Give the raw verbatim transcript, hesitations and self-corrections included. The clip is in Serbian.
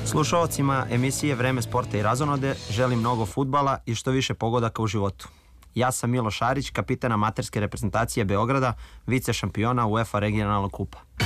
Slušalcima emisije Vreme sporta i razonode želim mnogo fudbala i što više pogodaka u životu. Ja sam Miloš Šarić, kapitan amaterske reprezentacije Beograda, vice šampiona UEFA regionalnog kupa.